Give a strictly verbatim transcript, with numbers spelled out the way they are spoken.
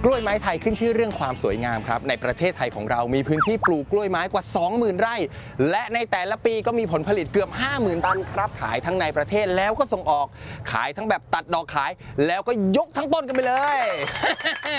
กล้วยไม้ไทยขึ้นชื่อเรื่องความสวยงามครับในประเทศไทยของเรามีพื้นที่ปลูกกล้วยไม้กว่า สองหมื่น ไร่และในแต่ละปีก็มีผลผลิตเกือบ ห้าหมื่น ตันครับขายทั้งในประเทศแล้วก็ส่งออกขายทั้งแบบตัดดอกขายแล้วก็ยกทั้งต้นกันไปเลย